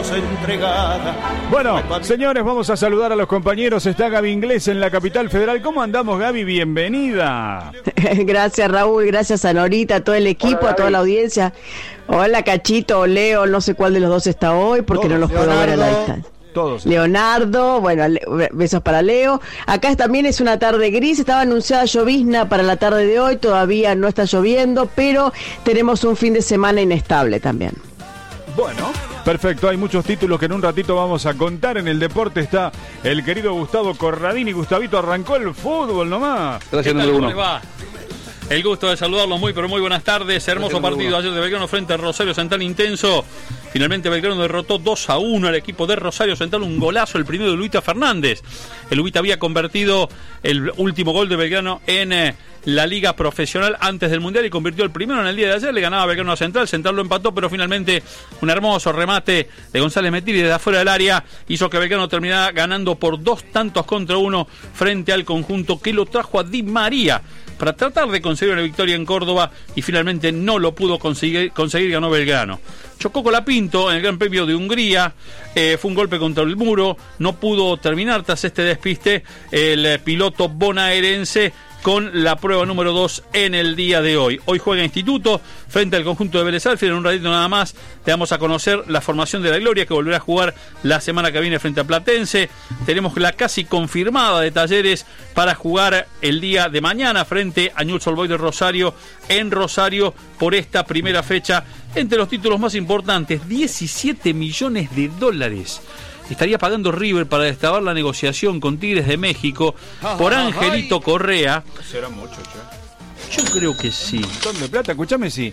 voz entregada. Bueno, señores, vamos a saludar a los compañeros. Está Gaby Inglés en la capital federal. ¿Cómo andamos, Gaby? Bienvenida. Gracias, Raúl, gracias a Norita, a todo el equipo, a toda la audiencia. Hola, Cachito, Leo, no sé cuál de los dos está hoy porque no los puedo ver a la distancia. Todos. Leonardo, bueno, besos para Leo. Acá también es una tarde gris, estaba anunciada llovizna para la tarde de hoy, todavía no está lloviendo, pero tenemos un fin de semana inestable también. Bueno, perfecto, hay muchos títulos que en un ratito vamos a contar. En el deporte está el querido Gustavo Corradini. Gustavito, arrancó el fútbol nomás. Gracias, número uno. El gusto de saludarlos, muy pero muy buenas tardes. Hermoso partido ayer de Belgrano frente a Rosario Central, intenso. Finalmente Belgrano derrotó 2-1 al equipo de Rosario Central, un golazo, el primero de Luita Fernández. El Luita había convertido el último gol de Belgrano en la liga profesional antes del Mundial y convirtió el primero en el día de ayer. Le ganaba Belgrano a Central, Central lo empató, pero finalmente un hermoso remate de González Metiri desde afuera del área hizo que Belgrano terminara ganando por 2-1 frente al conjunto que lo trajo a Di María para tratar de conseguir una victoria en Córdoba y finalmente no lo pudo conseguir, ganó Belgrano. Chocó Colapinto en el Gran Premio de Hungría, fue un golpe contra el muro, no pudo terminar tras este despiste el piloto bonaerense con la prueba número 2 en el día de hoy. Hoy juega Instituto frente al conjunto de Vélez Sarsfield. En un ratito nada más te damos a conocer la formación de la Gloria, que volverá a jugar la semana que viene frente a Platense. Tenemos la casi confirmada de Talleres para jugar el día de mañana frente a Newell's Old Boys de Rosario en Rosario por esta primera fecha. Entre los títulos más importantes, 17 millones de dólares estaría pagando River para destrabar la negociación con Tigres de México por Angelito Correa. ¿Será mucho, che? Yo creo que sí. Un montón de plata. Escúchame, si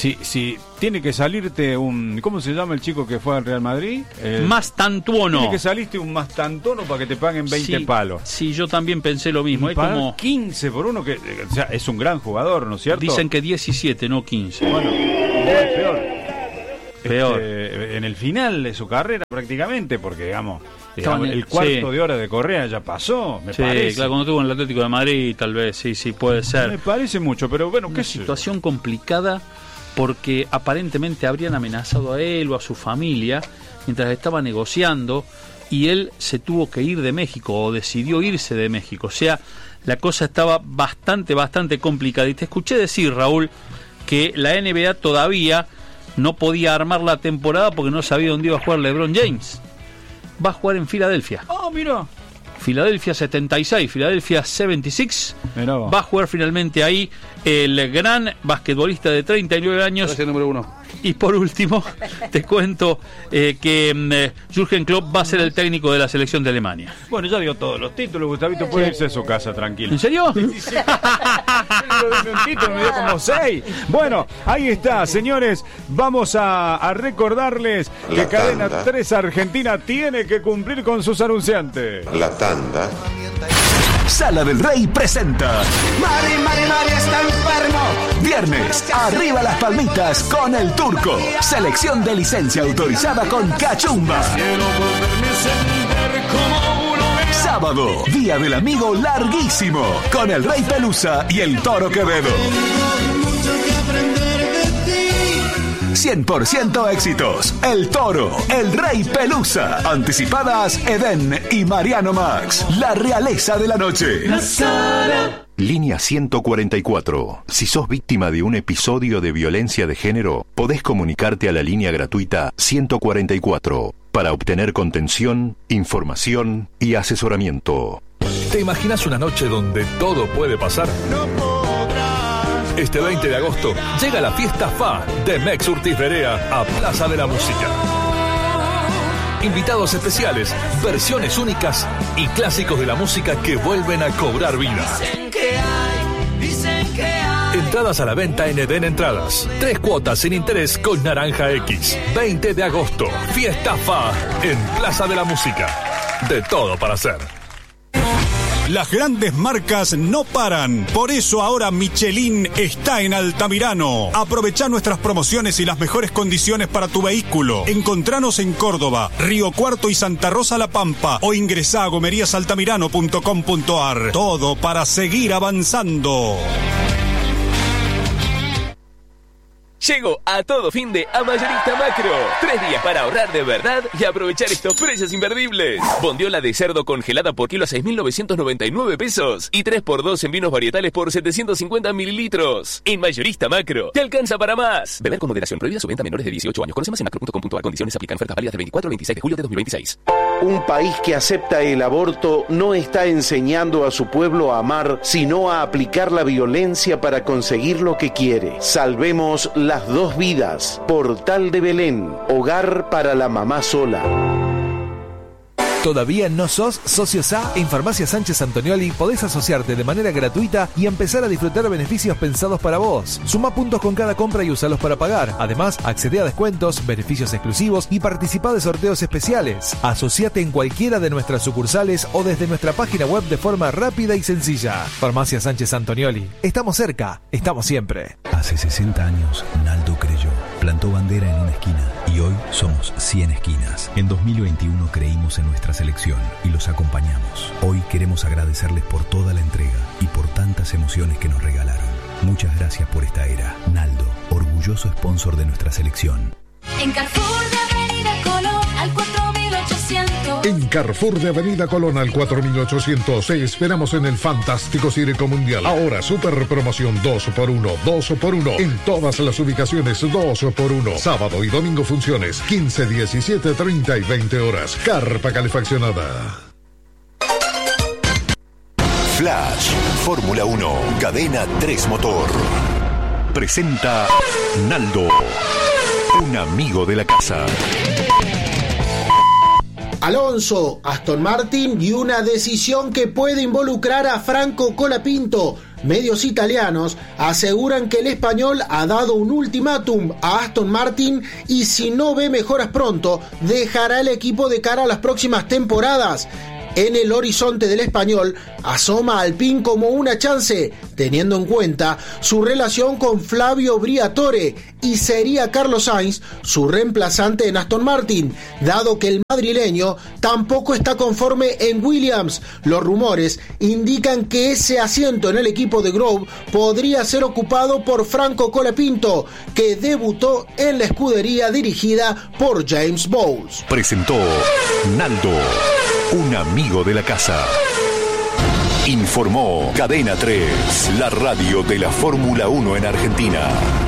tiene que salirte un... ¿Cómo se llama el chico que fue al Real Madrid? Mastantuono. Tiene que salirte un Mastantuono para que te paguen 20 palos. Sí, yo también pensé lo mismo. Es como 15 por uno, que o sea, es un gran jugador, ¿no es cierto? Dicen que 17, no 15. Bueno, es peor. Peor. En el final de su carrera prácticamente, porque digamos el cuarto de hora de Correa ya pasó, me parece. Claro, cuando estuvo en el Atlético de Madrid, tal vez, sí, puede ser. Me parece mucho, pero bueno, una situación complicada porque aparentemente habrían amenazado a él o a su familia mientras estaba negociando y él se tuvo que ir de México o decidió irse de México. O sea, la cosa estaba bastante complicada. Y te escuché decir, Raúl, que la NBA todavía no podía armar la temporada porque no sabía dónde iba a jugar LeBron James. Va a jugar en Filadelfia. Mira. Filadelfia 76, Filadelfia 76. Va a jugar finalmente ahí el gran basquetbolista de 39 años. Gracias, número uno. Y por último, te cuento que Jürgen Klopp va a ser el técnico de la selección de Alemania. Bueno, ya dio todos los títulos, Gustavito puede irse a su casa, tranquilo. ¿En serio? Sí. Un título, me dio como 6. Bueno, ahí está, señores. Vamos a recordarles que Cadena 3 Argentina tiene que cumplir con sus anunciantes. La tanda. Sala del Rey presenta Mari está enfermo. Viernes, arriba las palmitas con el Turco. Selección de licencia autorizada con Cachumba. Sábado, Día del Amigo larguísimo con el Rey Pelusa y el Toro Quevedo. 100% éxitos. El Toro, el Rey Pelusa. Anticipadas Edén y Mariano Max. La realeza de la noche. Línea 144. Si sos víctima de un episodio de violencia de género, podés comunicarte a la línea gratuita 144 para obtener contención, información y asesoramiento. ¿Te imaginas una noche donde todo puede pasar? No podrás. Este 20 de agosto llega la fiesta FA de Mex Urtiz Berea a Plaza de la Música. Invitados especiales, versiones únicas y clásicos de la música que vuelven a cobrar vida. Dicen que hay. Entradas a la venta en Edén Entradas. 3 cuotas sin interés con Naranja X. 20 de agosto, fiesta FA en Plaza de la Música. De todo para hacer. Las grandes marcas no paran. Por eso ahora Michelin está en Altamirano. Aprovecha nuestras promociones y las mejores condiciones para tu vehículo. Encontranos en Córdoba, Río Cuarto y Santa Rosa La Pampa o ingresá a gomeriasaltamirano.com.ar. Todo para seguir avanzando. Llego a todo fin de a Mayorista Macro. 3 días para ahorrar de verdad y aprovechar estos precios imperdibles. Bondiola de cerdo congelada por kilo a 6.999 pesos. Y 3x2 en vinos varietales por 750 mililitros. En Mayorista Macro, te alcanza para más. Beber con moderación. Prohibida su venta a menores de 18 años. Conoce más en macro.com.ar. Condiciones aplican. Ofertas válidas del 24 al 26 de julio de 2026. Un país que acepta el aborto no está enseñando a su pueblo a amar, sino a aplicar la violencia para conseguir lo que quiere. Salvemos las 2 vidas. Portal de Belén, hogar para la mamá sola. ¿Todavía no sos socio SA? En Farmacia Sánchez Antonioli podés asociarte de manera gratuita y empezar a disfrutar beneficios pensados para vos. Suma puntos con cada compra y usalos para pagar. Además, accede a descuentos, beneficios exclusivos y participa de sorteos especiales. Asociate en cualquiera de nuestras sucursales o desde nuestra página web de forma rápida y sencilla. Farmacia Sánchez Antonioli. Estamos cerca, estamos siempre. Hace 60 años, Naldo creyó. Plantó bandera en una esquina y hoy somos 100 esquinas. En 2021 creímos en nuestra selección y los acompañamos. Hoy queremos agradecerles por toda la entrega y por tantas emociones que nos regalaron. Muchas gracias por esta era. Naldo, orgulloso sponsor de nuestra selección. En Carrefour de Avenida Colón al 4800. En Carrefour de Avenida Colón al 4800 te esperamos en el fantástico Circo Mundial. Ahora super promoción 2x1, 2x1 en todas las ubicaciones, 2x1. Sábado y domingo funciones 15, 17, 30 y 20 horas. Carpa calefaccionada. Flash, Fórmula 1, Cadena 3 Motor. Presenta Naldo, un amigo de la casa. Alonso, Aston Martin y una decisión que puede involucrar a Franco Colapinto. Medios italianos aseguran que el español ha dado un ultimátum a Aston Martin y si no ve mejoras pronto, dejará el equipo de cara a las próximas temporadas. En el horizonte del español asoma Alpine como una chance, teniendo en cuenta su relación con Flavio Briatore, y sería Carlos Sainz su reemplazante en Aston Martin, dado que el madrileño tampoco está conforme en Williams. Los rumores indican que ese asiento en el equipo de Grove podría ser ocupado por Franco Colapinto, que debutó en la escudería dirigida por James Bowles. Presentó Naldo, un amigo de la casa. Informó Cadena 3, la radio de la Fórmula 1 en Argentina.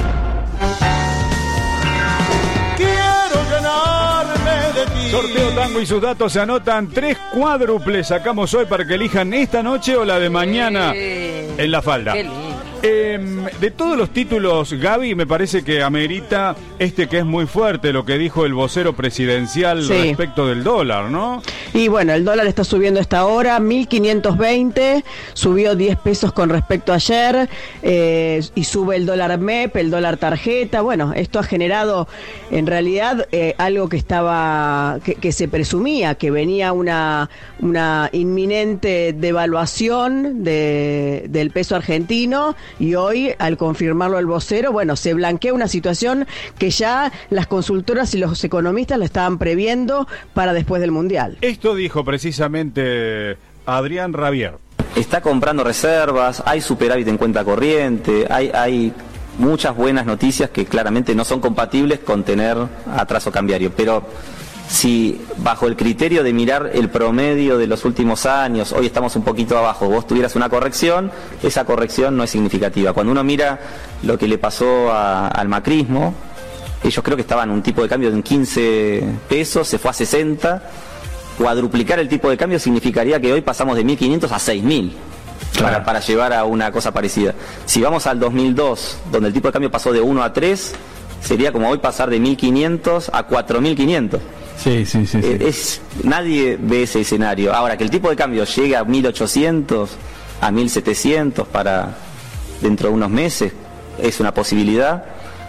Quiero llenarme de ti. Sorteo Tango y sus datos se anotan. 3 cuádruples sacamos hoy para que elijan esta noche o la de mañana en la falda. De todos los títulos, Gaby, me parece que amerita que es muy fuerte, lo que dijo el vocero presidencial respecto del dólar, ¿no? Y bueno, el dólar está subiendo a esta hora, 1.520, subió 10 pesos con respecto a ayer, y sube el dólar MEP, el dólar tarjeta. Bueno, esto ha generado en realidad algo que que se presumía, que venía una inminente devaluación del peso argentino, y hoy, al confirmarlo el vocero, bueno, se blanquea una situación que ya las consultoras y los economistas la estaban previendo para después del Mundial. Esto dijo precisamente Adrián Rabier. Está comprando reservas, hay superávit en cuenta corriente, hay muchas buenas noticias que claramente no son compatibles con tener atraso cambiario, pero si bajo el criterio de mirar el promedio de los últimos años, hoy estamos un poquito abajo, vos tuvieras una corrección, esa corrección no es significativa. Cuando uno mira lo que le pasó al macrismo, ellos creo que estaban en un tipo de cambio de 15 pesos, se fue a 60, cuadruplicar el tipo de cambio significaría que hoy pasamos de 1.500 a 6.000. Claro. Para llevar a una cosa parecida. Si vamos al 2002, donde el tipo de cambio pasó de 1 a 3, sería como hoy pasar de 1.500 a 4.500. Sí. Nadie ve ese escenario. Ahora, que el tipo de cambio llegue a 1.800, a 1.700 para dentro de unos meses, es una posibilidad.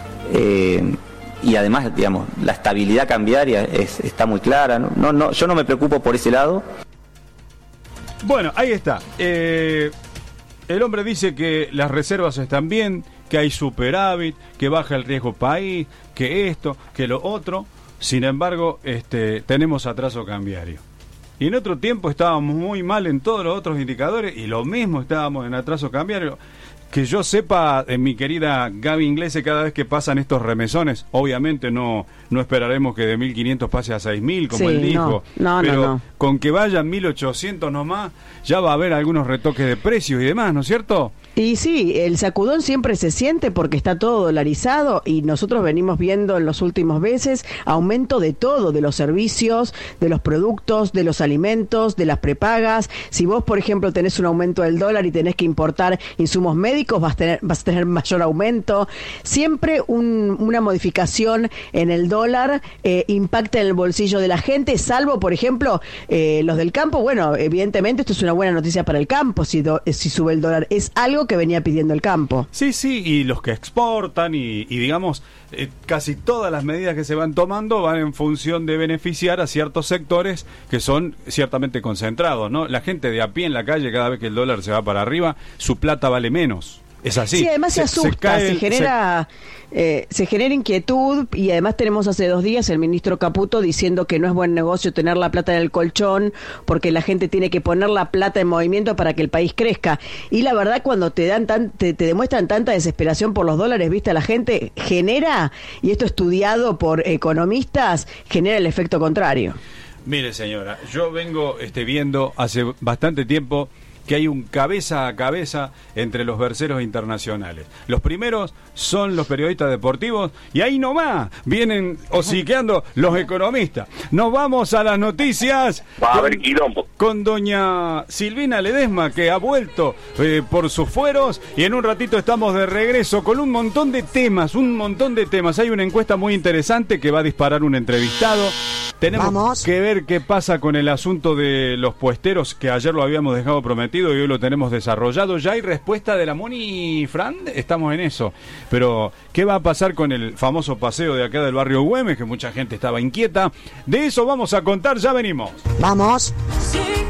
Y además, digamos, la estabilidad cambiaria está muy clara. Yo no me preocupo por ese lado. Bueno, ahí está. El hombre dice que las reservas están bien, que hay superávit, que baja el riesgo país, que esto, que lo otro. Sin embargo, tenemos atraso cambiario. Y en otro tiempo estábamos muy mal en todos los otros indicadores y lo mismo estábamos en atraso cambiario. Que yo sepa, mi querida Gaby Inglese, cada vez que pasan estos remesones, obviamente no esperaremos que de 1.500 pase a 6.000, como él dijo. Pero con que vayan 1.800 nomás, ya va a haber algunos retoques de precios y demás, ¿no es cierto? Y sí, el sacudón siempre se siente porque está todo dolarizado y nosotros venimos viendo en los últimos meses aumento de todo, de los servicios, de los productos, de los alimentos, de las prepagas. Si vos, por ejemplo, tenés un aumento del dólar y tenés que importar insumos médicos, vas a tener mayor aumento. Siempre una modificación en el dólar impacta en el bolsillo de la gente, salvo, por ejemplo, los del campo. Bueno, evidentemente esto es una buena noticia para el campo si sube el dólar. Es algo que venía pidiendo el campo. Sí, y los que exportan y digamos, casi todas las medidas que se van tomando van en función de beneficiar a ciertos sectores que son ciertamente concentrados, ¿no? La gente de a pie en la calle, cada vez que el dólar se va para arriba, su plata vale menos. Es así. Sí, además se asusta, se genera inquietud y además tenemos hace 2 días el ministro Caputo diciendo que no es buen negocio tener la plata en el colchón porque la gente tiene que poner la plata en movimiento para que el país crezca. Y la verdad, cuando te demuestran tanta desesperación por los dólares, viste, la gente genera, y esto estudiado por economistas, genera el efecto contrario. Mire, señora, yo vengo viendo hace bastante tiempo que hay un cabeza a cabeza entre los verseros internacionales. Los primeros son los periodistas deportivos y ahí nomás vienen hociqueando los economistas. Nos vamos a las noticias. Va a haber quilombo. Con doña Silvina Ledesma, que ha vuelto por sus fueros, y en un ratito estamos de regreso con un montón de temas. Hay una encuesta muy interesante que va a disparar un entrevistado. Tenemos que ver qué pasa con el asunto de los puesteros, que ayer lo habíamos dejado prometido y hoy lo tenemos desarrollado. Ya hay respuesta de la Moni Fran, estamos en eso. Pero, ¿qué va a pasar con el famoso paseo de acá del barrio Güemes, que mucha gente estaba inquieta? De eso vamos a contar, ya venimos. Vamos. Sí.